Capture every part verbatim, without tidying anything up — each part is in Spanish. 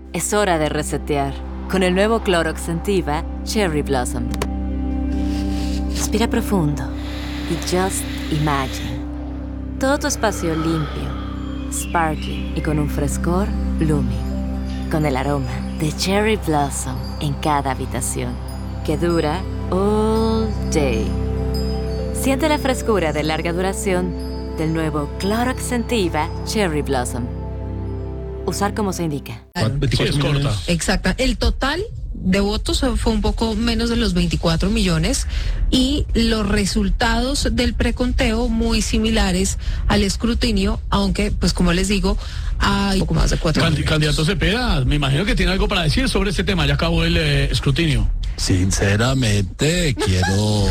Es hora de resetear con el nuevo Clorox Scentiva Cherry Blossom. Respira profundo y just imagine. Todo tu espacio limpio, sparkling y con un frescor blooming. Con el aroma de Cherry Blossom en cada habitación, que dura all day. Siente la frescura de larga duración del nuevo Clorox Scentiva Cherry Blossom. Usar como se indica. Sí, es corta. Exacta. El total de votos fue un poco menos de los veinticuatro millones y los resultados del preconteo muy similares al escrutinio, aunque, pues como les digo, hay un poco más de cuatro Cand- millones. Candidato Cepeda, me imagino que tiene algo para decir sobre este tema. Ya acabó el eh, escrutinio. Sinceramente, quiero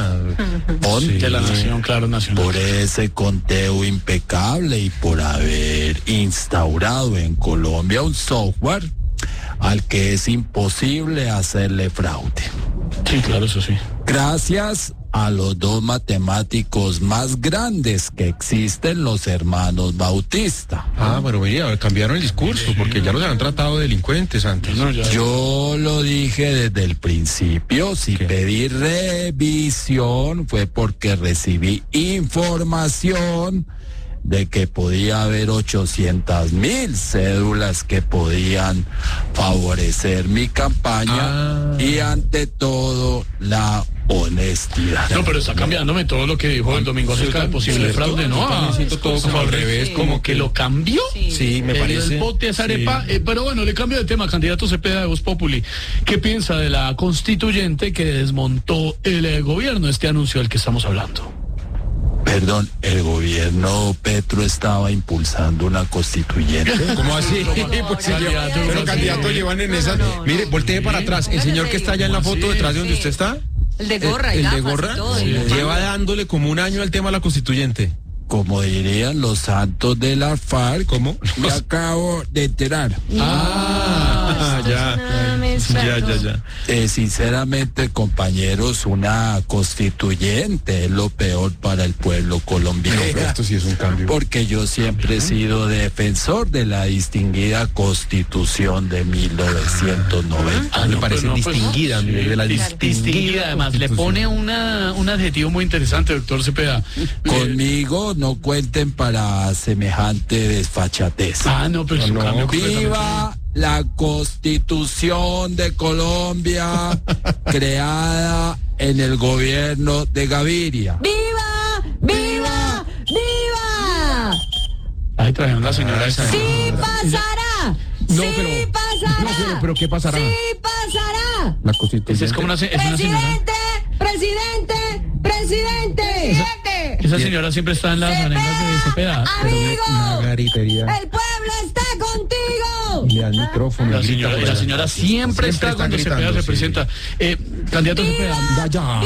Sí, de la Nación, claro, nacional. por ese conteo impecable y por haber instaurado en Colombia un software al que es imposible hacerle fraude. Sí, claro, eso sí. Gracias a los dos matemáticos más grandes que existen, los hermanos Bautista. Ah, pero mira, cambiaron el discurso porque ya los han tratado de delincuentes antes. No, ya- Yo lo dije desde el principio, si ¿Qué? pedí revisión fue porque recibí información de que podía haber ochocientas mil cédulas que podían favorecer mi campaña Ah. y ante todo la honestidad. No, pero está cambiándome todo lo que dijo el domingo acerca del posible ¿Cierto? fraude, ¿no? Yo también Ah, siento todo por como al favor, revés, como como que que- lo cambió. Sí, me El- parece. El bote a Zarepa, Sí. eh, pero bueno, le cambio de tema, candidato Cepeda de Voz Populi. ¿Qué piensa de la constituyente que desmontó el eh, gobierno, este anuncio del que estamos hablando? Perdón, el gobierno Petro estaba impulsando una constituyente. ¿Cómo así? ¿Cómo? Pues sí, lleva- Candidato, pero sí. candidato llevan en esas. Mire, voltee para atrás. El señor que está allá en la foto detrás de donde usted está. El de gorra y el, el de gafas y gorra todo, sí, y la lleva dándole como un año al tema de la constituyente. Como dirían los santos de la FARC, ¿Cómo? me acabo de enterar. Ah, ya. Ya, ya, ya. Eh, sinceramente, compañeros, una constituyente es lo peor para el pueblo colombiano. Esto sí es un cambio. Porque yo siempre he sido defensor de la distinguida Constitución de mil novecientos noventa. Ah, me no, parece pero no, pues, distinguida, sí, mire, de la dis- distinguida, además, le pone una, un adjetivo muy interesante, doctor Cepeda. Conmigo no cuenten para semejante desfachatez. Ah, no, pero es un No, cambio completamente. ¡Viva la Constitución de Colombia creada en el gobierno de Gaviria! ¡Viva! ¡Viva! ¡Viva! Ahí trajeron la señora esa. ¡Sí pasará! No, ¡Sí pero- pasará! no, pero- pero ¿qué pasará? ¡Sí pasará! La constituyente. Esa es como una, se- es una señora. ¡Presidente! ¡Presidente! ¡Presidente! Esa señora siempre está en las arenas de Cepeda. ¡Amigo! Una garitería. ¡El pueblo está contigo! Y le da el micrófono. La y grita señora, por la allá. señora siempre, está está cuando gritando, Cepeda se sí. presenta. Eh, candidato Cepeda. Ya,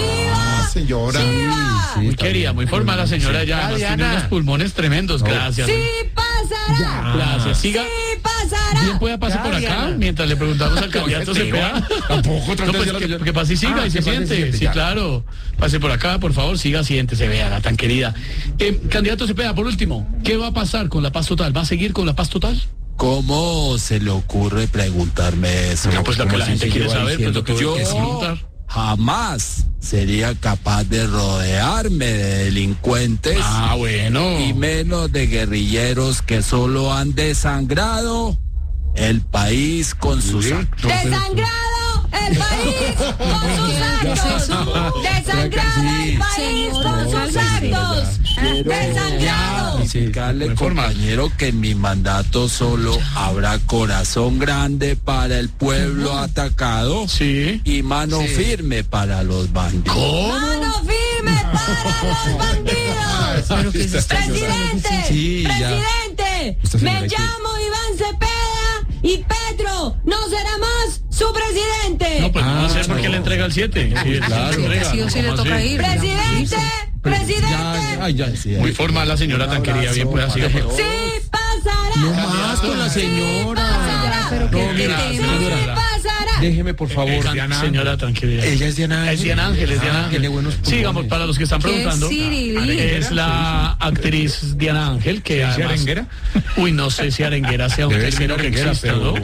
ya. Señora. Sí, sí, Muy está querida, bien. muy formal la señora Sí. ya. Además tiene unos pulmones tremendos. Gracias. ¡Sí pasará! Gracias. Siga. ¡Sí pasará! Bien pueda pasar por acá mientras le preguntamos al candidato Oye, Cepeda. Tampoco No, trate pues de la que, señora. que pase y siga Ah, y se que pase y siente. siente, Sí, ya. claro. Pase por acá, por favor, siga, siéntese, vea, la tan querida. Eh, candidato Cepeda, por último, ¿qué va a pasar con la paz total? ¿Va a seguir con la paz total? ¿Cómo se le ocurre preguntarme eso? No, pues lo que como la si gente se quiere lleva saber, pues diciendo lo que todo yo el quiero tiempo. preguntar. Jamás sería capaz de rodearme de delincuentes Ah, bueno. y menos de guerrilleros que solo han desangrado el país con sus actos. ¡Desangrado el país con sus actos! ¡Desangrado el país con sus actos! ¡Desangrado! Explicarle, Me informa. compañero, que en mi mandato solo habrá corazón grande para el pueblo atacado Sí. y mano firme para los bandidos. ¿Cómo? ¡Mano firme para los bandidos! ¡Presidente! Sí, ya. ¡Presidente! Esta señora Me que- llamo Iván Cepeda y Petro no será más su presidente. No, pues no va a ser Ah, porque no. le entrega el siete. Sí, claro. entrega, Sí o sí le ¿cómo toca así? ir. Presidente, presidente. Ya, ay, ya. Sí, Muy ahí- formal la señora tan querida, bien pueda siga. por favor. Sí pasará. No más con la señora. pasará. Pero No, qué mira, tema. señora. Sí pasará. Déjeme, por favor. Can- señora tranquilidad. Ella es Diana Ángel. Es Diana Ángel, es Diana Ah, Ángel. tiene buenos pulmones. Sigamos, para los que están ¿Qué preguntando. Sirili? Es la actriz Diana Ángel, que ¿Sí, además... arenguera? Uy, no sé si arenguera sea un Debe ser término que arenguera, exista, pero- ¿no?